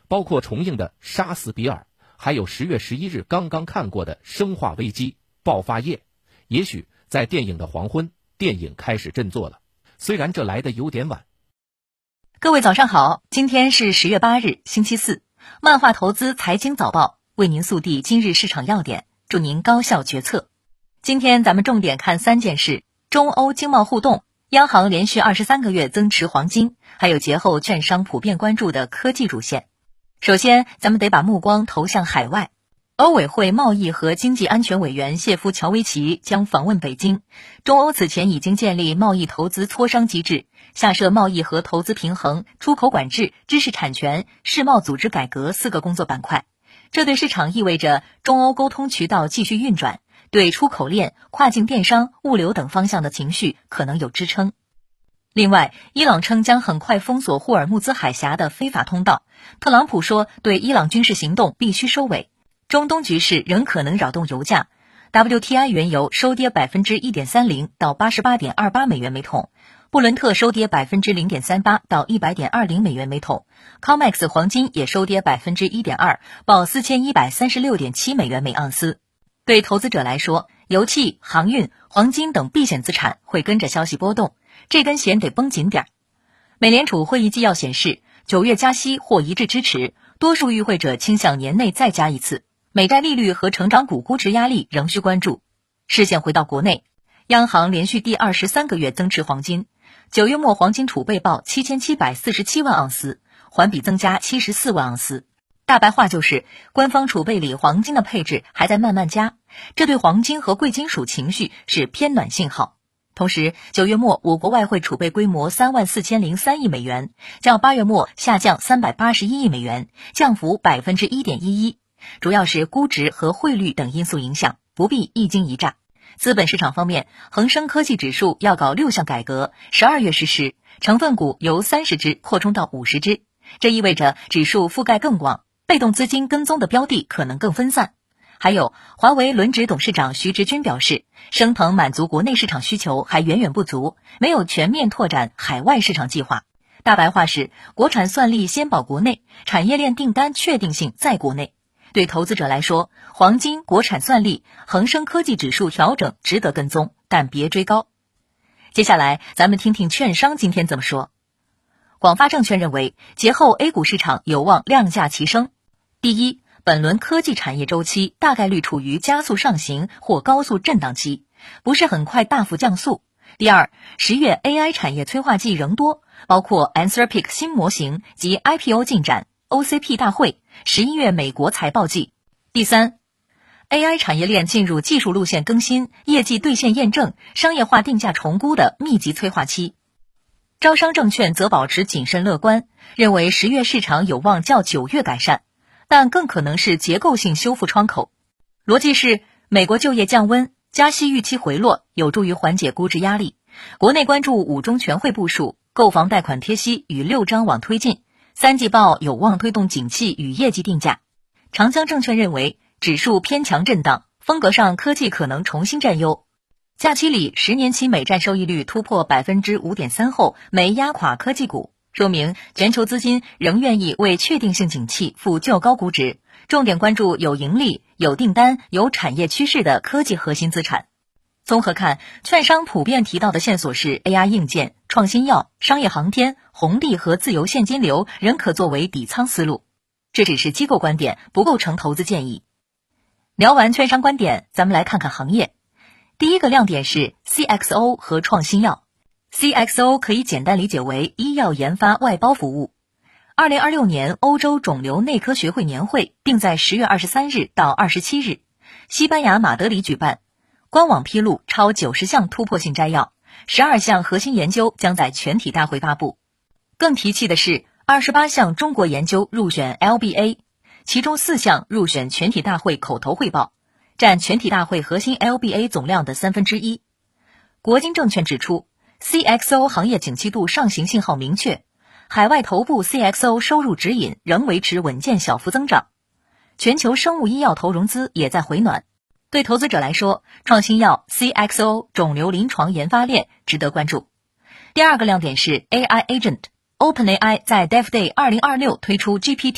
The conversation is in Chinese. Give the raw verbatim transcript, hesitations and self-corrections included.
包括重映的《杀死比尔》，还有十月十一日刚刚看过的《生化危机：爆发夜》。也许在电影的黄昏，电影开始振作了，虽然这来得有点晚。 各位早上好，今天是十月八日，星期四。漫画投资财经早报为您速递今日市场要点，祝您高效决策。今天咱们重点看三件事：中欧经贸互动，央行连续二十三个月增持黄金，还有节后券商普遍关注的科技主线。首先，咱们得把目光投向海外。欧委会贸易和经济安全委员谢夫乔维奇将访问北京。中欧此前已经建立贸易投资磋商机制，下设贸易和投资平衡、出口管制、知识产权、世贸组织改革四个工作板块。这对市场意味着中欧沟通渠道继续运转，对出口链、跨境电商、物流等方向的情绪可能有支撑。另外，伊朗称将很快封锁霍尔木兹海峡的非法通道。特朗普说，对伊朗军事行动必须收尾。中东局势仍可能扰动油价 ，W T I 原油收跌 百分之一点三零 到 八十八点二八美元每桶，布伦特收跌 百分之零点三八 到 一百点二零美元每桶 ，COMEX 黄金也收跌 百分之一点二 报 四千一百三十六点七美元每盎司。对投资者来说，油气、航运、黄金等避险资产会跟着消息波动，这根弦得绷紧点。美联储会议纪要显示，九月加息或一致支持，多数与会者倾向年内再加一次。美债利率和成长股估值压力仍需关注。视线回到国内，央行连续第二十三个月增持黄金，九月末黄金储备报七千七百四十七万盎司，环比增加七十四万盎司。大白话就是，官方储备里黄金的配置还在慢慢加，这对黄金和贵金属情绪是偏暖信号。同时，九月末我国外汇储备规模三万四千零三亿美元，较八月末下降三百八十一亿美元，降幅 百分之一点一一。主要是估值和汇率等因素影响，不必一惊一乍。资本市场方面，恒生科技指数要搞六项改革，十二月实施，成分股由三十只扩充到五十只，这意味着指数覆盖更广，被动资金跟踪的标的可能更分散。还有，华为轮值董事长徐直军表示，升腾满足国内市场需求还远远不足，没有全面拓展海外市场计划。大白话是，国产算力先保国内，产业链订单确定性在国内。对投资者来说，黄金、国产算力、恒生科技指数调整值得跟踪，但别追高。接下来咱们听听券商今天怎么说。广发证券认为，节后 A 股市场有望量价齐升。第一，本轮科技产业周期大概率处于加速上行或高速震荡期，不是很快大幅降速。第二，十月 A I 产业催化剂仍多，包括 Anthropic 新模型及 I P O 进展、O C P 大会、十一月美国财报季。第三， A I 产业链进入技术路线更新、业绩兑现验证、商业化定价重估的密集催化期。招商证券则保持谨慎乐观，认为十月市场有望较九月改善，但更可能是结构性修复窗口。逻辑是，美国就业降温，加息预期回落，有助于缓解估值压力。国内关注五中全会部署，购房贷款贴息与六章往推进，三季报有望推动景气与业绩定价。长江证券认为，指数偏强震荡，风格上科技可能重新占优。假期里十年期美债收益率突破 百分之五点三 后，没压垮科技股，说明全球资金仍愿意为确定性景气付较高估值，重点关注有盈利、有订单、有产业趋势的科技核心资产。综合看，券商普遍提到的线索是 A I 硬件、创新药、商业航天、红利和自由现金流仍可作为底仓思路。这只是机构观点，不构成投资建议。聊完券商观点，咱们来看看行业。第一个亮点是 C X O 和创新药。C X O 可以简单理解为医药研发外包服务。二零二六年欧洲肿瘤内科学会年会定在十月二十三日到二十七日，西班牙马德里举办。官网披露超九十项突破性摘要，十二项核心研究将在全体大会发布。更提气的是，二十八项中国研究入选 L B A， 其中四项入选全体大会口头汇报，占全体大会核心 L B A 总量的三分之一。国金证券指出， C X O 行业景气度上行信号明确，海外头部 C X O 收入指引仍维持稳健小幅增长，全球生物医药投融资也在回暖。对投资者来说，创新药、C X O、肿瘤临床研发链值得关注。第二个亮点是 A I Agent， OpenAI 在 DevDay 二零二六推出 G P T